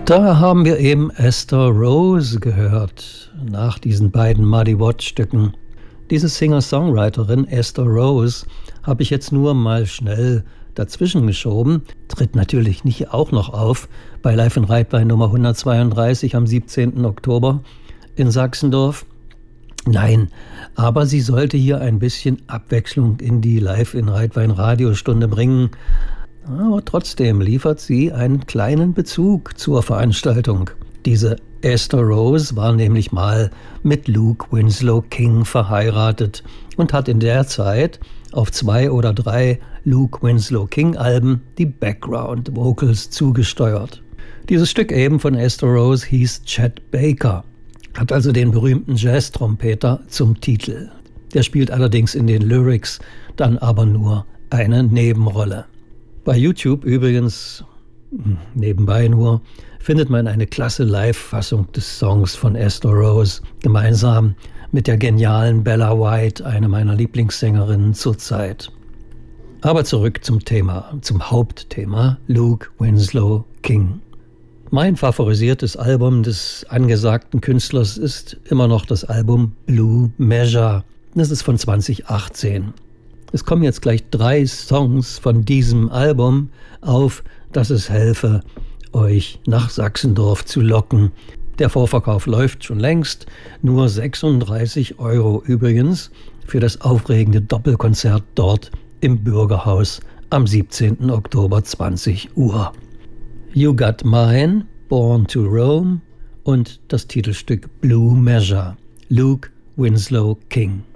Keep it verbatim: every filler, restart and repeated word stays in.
Da haben wir eben Esther Rose gehört, nach diesen beiden Muddy Watts-Stücken. Diese Singer-Songwriterin Esther Rose habe ich jetzt nur mal schnell dazwischen geschoben, tritt natürlich nicht auch noch auf bei Live in Reitwein Nummer hundertzweiunddreißig am siebzehnten Oktober in Sachsendorf. Nein, aber sie sollte hier ein bisschen Abwechslung in die Live in Reitwein Radiostunde bringen. Aber trotzdem liefert sie einen kleinen Bezug zur Veranstaltung. Diese Esther Rose war nämlich mal mit Luke Winslow King verheiratet und hat in der Zeit auf zwei oder drei Luke Winslow King Alben die Background Vocals zugesteuert. Dieses Stück eben von Esther Rose hieß Chet Baker, hat also den berühmten Jazz-Trompeter zum Titel. Der spielt allerdings in den Lyrics dann aber nur eine Nebenrolle. Bei YouTube übrigens, nebenbei nur, findet man eine klasse Live-Fassung des Songs von Esther Rose, gemeinsam mit der genialen Bella White, eine meiner Lieblingssängerinnen zurzeit. Aber zurück zum Thema, zum Hauptthema, Luke Winslow King. Mein favorisiertes Album des angesagten Künstlers ist immer noch das Album Blue Measure. Das ist von zwanzig achtzehn. Es kommen jetzt gleich drei Songs von diesem Album auf, dass es helfe, euch nach Sachsendorf zu locken. Der Vorverkauf läuft schon längst, nur sechsunddreißig Euro übrigens für das aufregende Doppelkonzert dort im Bürgerhaus am siebzehnten Oktober zwanzig Uhr. You Got Mine, Born to Rome und das Titelstück Blue Measure, Luke Winslow King.